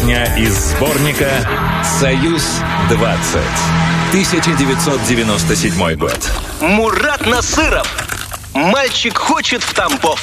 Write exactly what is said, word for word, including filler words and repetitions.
Песня из сборника «Союз-двадцать». тысяча девятьсот девяносто седьмой год. Мурат Насыров. Мальчик хочет в Тамбов.